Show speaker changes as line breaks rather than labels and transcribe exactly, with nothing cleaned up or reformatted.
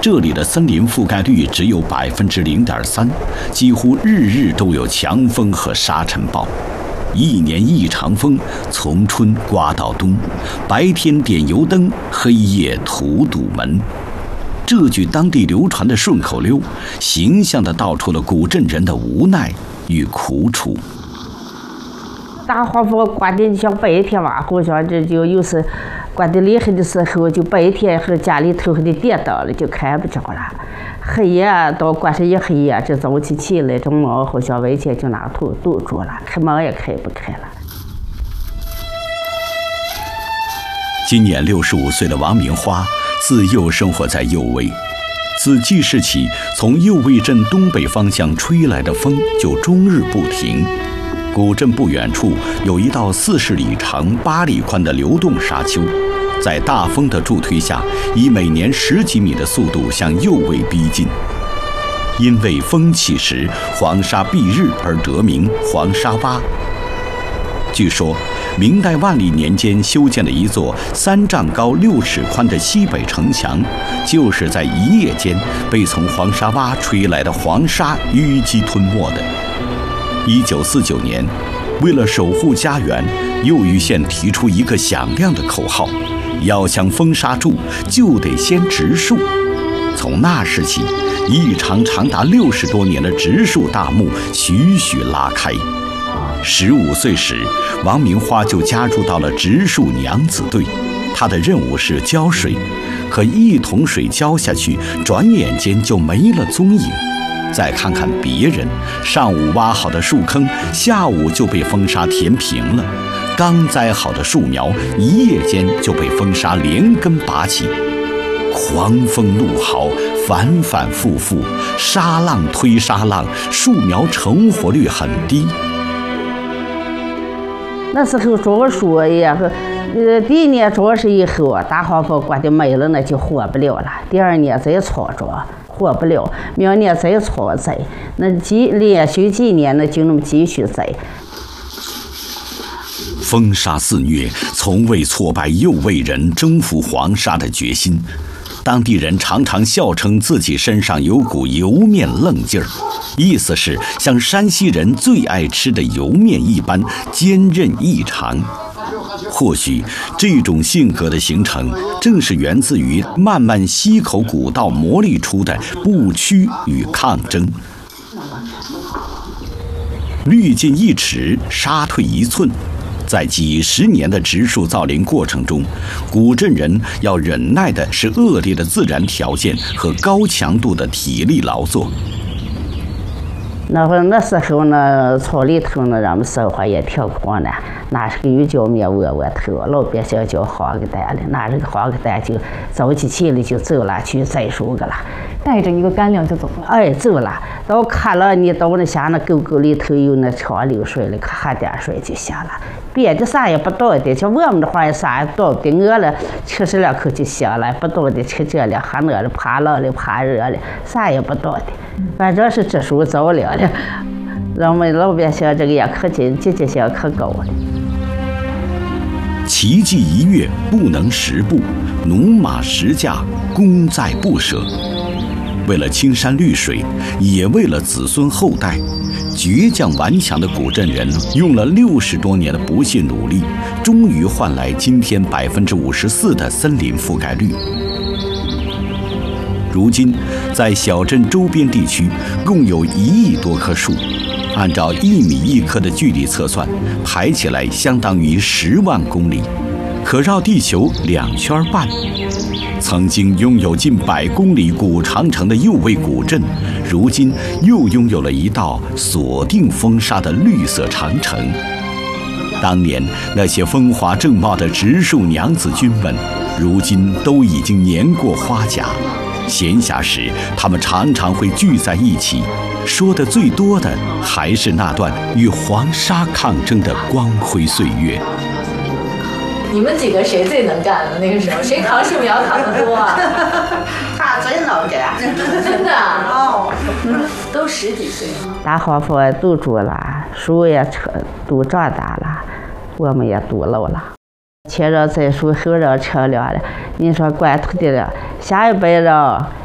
这里的森林覆盖率只有百分之零点三，几乎日日都有强风和沙尘暴。一年一场风，从春刮到冬，白天点油灯，黑夜屠堵门。这句当地流传的顺口溜，形象地道出了古镇人的无奈与苦楚。
大黄蜂刮的像白天晚好像这就有时刮得厉害的时候，就白天和家里头的跌倒了，就看不着了。黑夜到刮上一黑夜，这早起起来，这猫好像外前就拿头堵住了，开门也开不开了。
今年六十五岁的王明花，自幼生活在右卫。自记事起，从右卫镇东北方向吹来的风就终日不停。古镇不远处有一道四十里长、八里宽的流动沙丘，在大风的助推下，以每年十几米的速度向右卫逼近。因为风起时黄沙蔽日而得名黄沙洼。据说，明代万历年间修建的一座三丈高、六尺宽的西北城墙，就是在一夜间被从黄沙洼吹来的黄沙淤积吞没的。一九四九年，为了守护家园，右峪县提出一个响亮的口号：要想封沙住，就得先植树。从那时起，一场长达六十多年的植树大幕徐徐拉开。十五岁时，王明花就加入到了植树娘子队，她的任务是浇水，可一桶水浇下去，转眼间就没了踪影。再看看别人，上午挖好的树坑，下午就被风沙填平了；刚栽好的树苗，一夜间就被风沙连根拔起。狂风怒号，反反复复，沙浪推沙浪，树苗成活率很低。
那时候种树也和，呃，第一年种是以后，大黄蜂刮的没了，那就活不了了。第二年再操种。活不了，明年再操栽，那几连续几年，那就那么继续栽。
风沙肆虐，从未挫败右卫人征服黄沙的决心。当地人常常笑称自己身上有股油面愣劲儿，意思是像山西人最爱吃的油面一般坚韧异常。或许这种性格的形成，正是源自于慢慢溪口古道磨砺出的不屈与抗争。滤尽一尺，杀退一寸。在几十年的植树造林过程中，古镇人要忍耐的是恶劣的自然条件和高强度的体力劳作。
那会那时候呢，草里头呢，咱们生活也挺困难。那是个鱼叫面窝窝头，老百姓叫黄疙瘩了。那这个黄疙瘩就早起起来就走了，去栽树去了，
带着一个干粮就走了。
哎，走了。到看了你到那下那沟沟里头有那长流水了，喝点水就行了。别的啥也不懂的，像我们这话啥也懂的，饿了吃十两口就行了，不懂的吃这了，喝那了，怕冷了，怕热了，啥也不懂的。反正是植树造林的，咱们老百姓这个也可劲，积极性可高了。
奇迹一跃，不能十步；驽马十驾，功在不舍。为了青山绿水，也为了子孙后代，倔强顽强的古镇人用了六十多年的不懈努力，终于换来今天百分之五十四的森林覆盖率。如今，在小镇周边地区，共有一亿多棵树。按照一米一棵的距离测算，排起来相当于十万公里，可绕地球两圈半。曾经拥有近百公里古长城的右卫古镇，如今又拥有了一道锁定风沙的绿色长城。当年那些风华正茂的植树娘子军们，如今都已经年过花甲。闲暇时，他们常常会聚在一起，说的最多的还是那段与黄沙抗争的光辉岁月。
你们几个谁最能干了？那个时候谁扛树苗扛得多啊？
他最能干，
真的哦，都十几岁了。
大黄蜂都住了，树也成都长大了，我们也都老了。前人栽树，后人乘凉了。你说管土的了，下一辈人